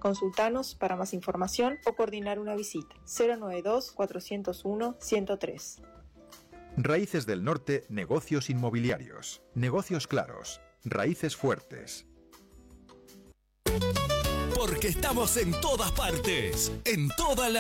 Consultanos para más información o coordinar una visita. 092-401-103. Raíces del Norte, negocios inmobiliarios. Negocios claros. Raíces fuertes. Porque estamos en todas partes, en toda la